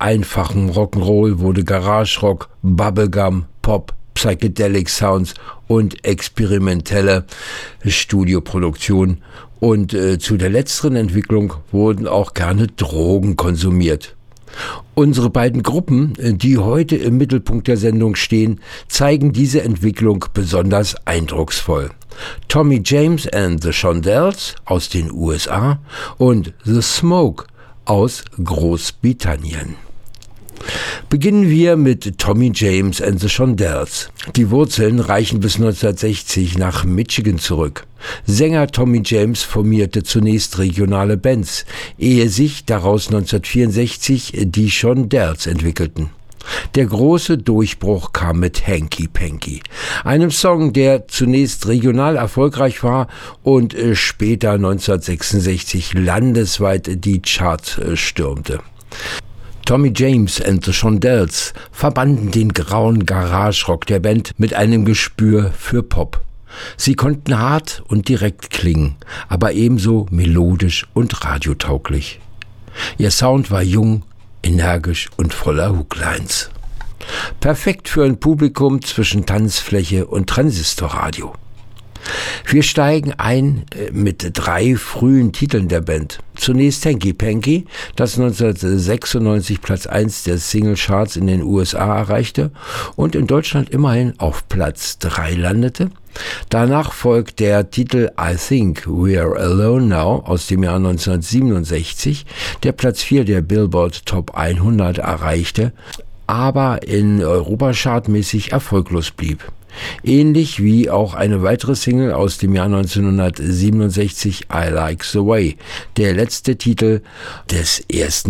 einfachem Rock'n'Roll wurde Garage Rock, Bubblegum, Pop, Psychedelic Sounds und experimentelle Studioproduktion. Und zu der letzteren Entwicklung wurden auch gerne Drogen konsumiert. Unsere beiden Gruppen, die heute im Mittelpunkt der Sendung stehen, zeigen diese Entwicklung besonders eindrucksvoll. Tommy James and the Shondells aus den USA und The Smoke aus Großbritannien. Beginnen wir mit Tommy James and the Shondells. Die Wurzeln reichen bis 1960 nach Michigan zurück. Sänger Tommy James formierte zunächst regionale Bands, ehe sich daraus 1964 die Shondells entwickelten. Der große Durchbruch kam mit Hanky Panky, einem Song, der zunächst regional erfolgreich war und später 1966 landesweit die Charts stürmte. Tommy James and the Shondells verbanden den grauen Garagerock der Band mit einem Gespür für Pop. Sie konnten hart und direkt klingen, aber ebenso melodisch und radiotauglich. Ihr Sound war jung, energisch und voller Hooklines. Perfekt für ein Publikum zwischen Tanzfläche und Transistorradio. Wir steigen ein mit 3 frühen Titeln der Band. Zunächst Hanky Panky, das 1996 Platz 1 der Singlecharts in den USA erreichte und in Deutschland immerhin auf Platz 3 landete. Danach folgt der Titel I Think We're Alone Now aus dem Jahr 1967, der Platz 4 der Billboard Top 100 erreichte, aber in Europa chartmäßig erfolglos blieb. Ähnlich wie auch eine weitere Single aus dem Jahr 1967, I Like the Way, der letzte Titel des ersten